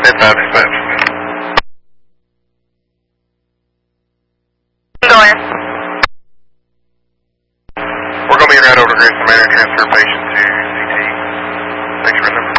5 dispatch. Go ahead. We're going to be right over to Grayson Manor and transfer patient to CT. Thanks for the number.